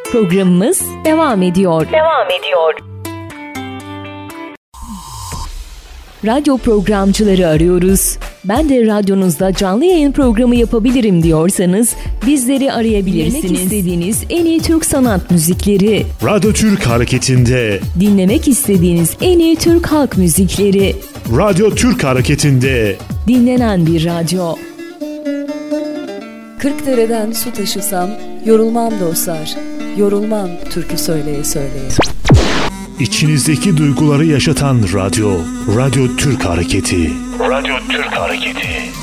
Programımız devam ediyor. Radyo programcıları arıyoruz. Ben de radyonuzda canlı yayın programı yapabilirim diyorsanız bizleri arayabilirsiniz. Dinlemek istediğiniz en iyi Türk sanat müzikleri. Radyo Türk Hareketi'nde. Dinlemek istediğiniz en iyi Türk halk müzikleri. Radyo Türk Hareketi'nde. Dinlenen bir radyo. Kırkdere'den su taşısam yorulmam dostlar. Yorulmam türkü söyleye söyleye. İçinizdeki duyguları yaşatan radyo. Radyo Türk Hareketi. Radyo Türk Hareketi.